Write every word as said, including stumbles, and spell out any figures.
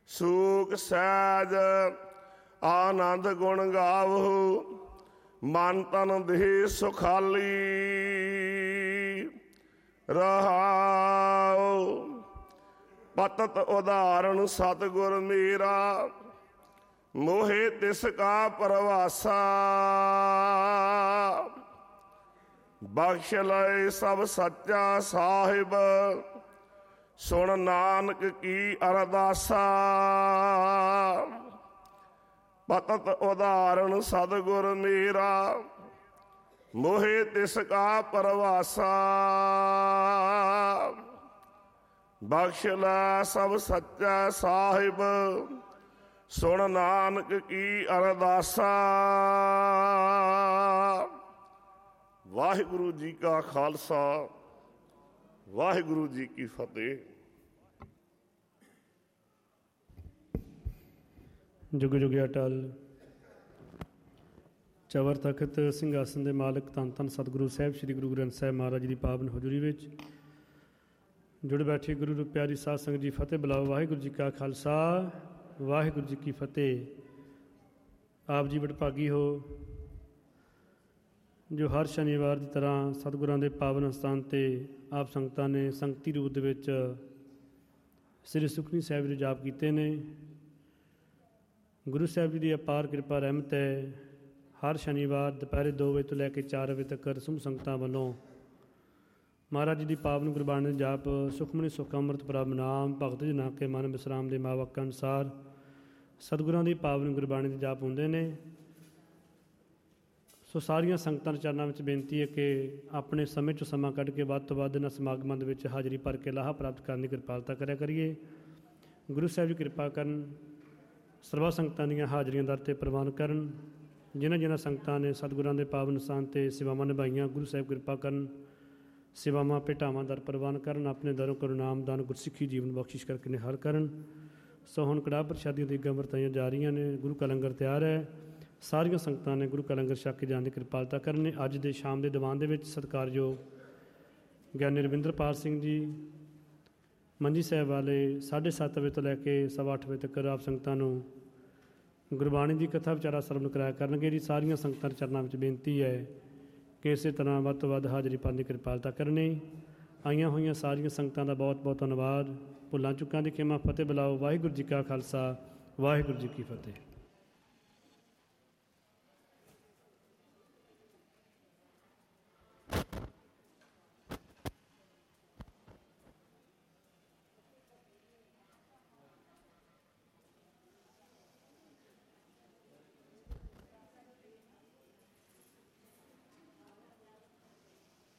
ਸੂਕ ਸਹਿਜ ਆਨੰਦ ਗੁਣ ਗਾਵਹੁ, ਮਨ ਤਨ ਦੇਹ ਸੁਖਾਲੀ ਰਹਾਉ। ਪਤਤ ਉਦਾਹਰਣ ਸਤਿਗੁਰ ਮੇਰਾ, ਮੋਹਿ ਤਿਸ ਕਾ ਪਰਵਾਸਾ। ਬਖਸ਼ ਲਏ ਸਭ ਸੱਚਾ ਸਾਹਿਬ, ਸੁਣ ਨਾਨਕ ਕੀ ਅਰਦਾਸਾ। ਪਤਤ ਉਦਾਹਰਣ ਸਤਿਗੁਰ ਮੇਰਾ, ਮੋਹਿ ਤਿਸ ਕਾ ਪਰਵਾਸਾ। ਬਖਸ਼ ਲੈ ਸਭ ਸੱਚਾ ਸਾਹਿਬ, ਸੁਣ ਨਾਨਕ ਕੀ ਅਰਦਾਸਾ। ਵਾਹਿਗੁਰੂ ਜੀ ਕਾ ਖਾਲਸਾ, ਵਾਹਿਗੁਰੂ ਜੀ ਕੀ ਫਤਿਹ। ਜੁਗ ਜੁਗ ਅਟਲ ਚਵਰ ਤਖਤ ਸਿੰਘਾਸਨ ਦੇ ਮਾਲਕ ਧੰਨ ਧੰਨ ਸਤਿਗੁਰੂ ਸਾਹਿਬ ਸ੍ਰੀ ਗੁਰੂ ਗ੍ਰੰਥ ਸਾਹਿਬ ਮਹਾਰਾਜ ਜੀ ਦੀ ਪਾਵਨ ਹਜ਼ੂਰੀ ਵਿੱਚ ਜੁੜ ਬੈਠੇ ਗੁਰੂ ਨੂੰ ਪਿਆਰੀ ਸਾਧ ਸੰਗਤ ਜੀ ਫਤਿਹ ਬੁਲਾਓ। ਵਾਹਿਗੁਰੂ ਜੀ ਕਾ ਖਾਲਸਾ, ਵਾਹਿਗੁਰੂ ਜੀ ਕੀ ਫਤਿਹ। ਆਪ ਜੀ ਵਡਭਾਗੀ ਹੋ ਜੋ ਹਰ ਸ਼ਨੀਵਾਰ ਦੀ ਤਰ੍ਹਾਂ ਸਤਿਗੁਰਾਂ ਦੇ ਪਾਵਨ ਅਸਥਾਨ 'ਤੇ ਆਪ ਸੰਗਤਾਂ ਨੇ ਸੰਗਤੀ ਰੂਪ ਦੇ ਵਿੱਚ ਸ੍ਰੀ ਸੁਖਮਨੀ ਸਾਹਿਬ ਦੇ ਜਾਪ ਕੀਤੇ ਨੇ। ਗੁਰੂ ਸਾਹਿਬ ਜੀ ਦੀ ਅਪਾਰ ਕਿਰਪਾ ਰਹਿਮਤ ਹੈ। ਹਰ ਸ਼ਨੀਵਾਰ ਦੁਪਹਿਰੇ ਦੋ ਵਜੇ ਤੋਂ ਲੈ ਕੇ ਚਾਰ ਵਜੇ ਤੱਕ ਸਮੂਹ ਸੰਗਤਾਂ ਵੱਲੋਂ ਮਹਾਰਾਜ ਜੀ ਦੀ ਪਾਵਨ ਗੁਰਬਾਣੀ ਦੇ ਜਾਪ ਸੁਖਮਨੀ ਸੁਖ ਅੰਮ੍ਰਿਤ ਪ੍ਰਭ ਨਾਮ ਭਗਤ ਜਨਾਂ ਕੇ ਮਨ ਵਿਸਰਾਮ ਦੇ ਮਾਵਕ ਅਨੁਸਾਰ ਸਤਿਗੁਰਾਂ ਦੀ ਪਾਵਨ ਗੁਰਬਾਣੀ ਦੇ ਜਾਪ ਹੁੰਦੇ ਨੇ। ਸੋ ਸਾਰੀਆਂ ਸੰਗਤਾਂ ਦੇ ਚਰਨਾਂ ਵਿੱਚ ਬੇਨਤੀ ਹੈ ਕਿ ਆਪਣੇ ਸਮੇਂ 'ਚੋਂ ਸਮਾਂ ਕੱਢ ਕੇ ਵੱਧ ਤੋਂ ਵੱਧ ਇਹਨਾਂ ਸਮਾਗਮਾਂ ਦੇ ਵਿੱਚ ਹਾਜ਼ਰੀ ਭਰ ਕੇ ਲਾਹਾ ਪ੍ਰਾਪਤ ਕਰਨ ਦੀ ਕਿਰਪਾਲਤਾ ਕਰਿਆ ਕਰੀਏ। ਗੁਰੂ ਸਾਹਿਬ ਜੀ ਕਿਰਪਾ ਕਰਨ, ਸਰਬਾ ਸੰਗਤਾਂ ਦੀਆਂ ਹਾਜ਼ਰੀਆਂ ਦਰ 'ਤੇ ਪ੍ਰਵਾਨ ਕਰਨ। ਜਿਨ੍ਹਾਂ ਜਿਨ੍ਹਾਂ ਸੰਗਤਾਂ ਨੇ ਸਤਿਗੁਰਾਂ ਦੇ ਪਾਵਨ ਸਥਾਨ 'ਤੇ ਸੇਵਾਵਾਂ ਨਿਭਾਈਆਂ, ਗੁਰੂ ਸਾਹਿਬ ਕਿਰਪਾ ਕਰਨ, ਸੇਵਾਵਾਂ ਭੇਟਾਵਾਂ ਦਰ ਪ੍ਰਵਾਨ ਕਰਨ। ਆਪਣੇ ਦਰੋਂ ਕਰੋ ਨਾਮਦਾਨ ਗੁਰਸਿੱਖੀ ਜੀਵਨ ਬਖਸ਼ਿਸ਼ ਕਰਕੇ ਨਿਹਾਲ ਕਰਨ। ਸੋ ਹੁਣ ਕੜਾਹ ਪ੍ਰਸ਼ਾਦੀਆਂ ਦੀਆਂ ਵਰਤਾਈਆਂ ਜਾ ਰਹੀਆਂ ਨੇ। ਗੁਰੂ ਕਾ ਲੰਗਰ ਤਿਆਰ ਹੈ। ਸਾਰੀਆਂ ਸੰਗਤਾਂ ਨੇ ਗੁਰੂ ਕਾ ਲੰਗਰ ਛਕ ਕੇ ਜਾਣ ਦੀ ਕਿਰਪਾਲਤਾ ਕਰਨੀ। ਅੱਜ ਦੇ ਸ਼ਾਮ ਦੇ ਦੀਵਾਨ ਦੇ ਵਿੱਚ ਸਤਿਕਾਰਯੋਗ ਗਿਆਨੀ ਰਵਿੰਦਰਪਾਲ ਸਿੰਘ ਜੀ ਮੰਜੀ ਸਾਹਿਬ ਵਾਲੇ ਸਾਢੇ ਸੱਤ ਵਜੇ ਤੋਂ ਲੈ ਕੇ ਸਵਾ ਅੱਠ ਵਜੇ ਤੱਕ ਆਪ ਸੰਗਤਾਂ ਨੂੰ ਗੁਰਬਾਣੀ ਦੀ ਕਥਾ ਵਿਚਾਰਾ ਸਰਵਣ ਕਰਾਇਆ ਕਰਨਗੇ ਜੀ। ਸਾਰੀਆਂ ਸੰਗਤਾਂ ਦੇ ਚਰਨਾਂ ਵਿੱਚ ਬੇਨਤੀ ਹੈ ਕਿ ਇਸੇ ਤਰ੍ਹਾਂ ਵੱਧ ਤੋਂ ਵੱਧ ਹਾਜ਼ਰੀ ਪਾਉਣ ਦੀ ਕਿਰਪਾਲਤਾ ਕਰਨੀ। ਆਈਆਂ ਹੋਈਆਂ ਸਾਰੀਆਂ ਸੰਗਤਾਂ ਦਾ ਬਹੁਤ ਬਹੁਤ ਧੰਨਵਾਦ। ਭੁੱਲਾਂ ਚੁੱਕਾਂ ਦੀ ਖਿਮਾ ਫਤਿਹ ਬੁਲਾਓ। ਵਾਹਿਗੁਰੂ ਜੀ ਕਾ ਖਾਲਸਾ, ਵਾਹਿਗੁਰੂ ਜੀ ਕੀ ਫਤਿਹ।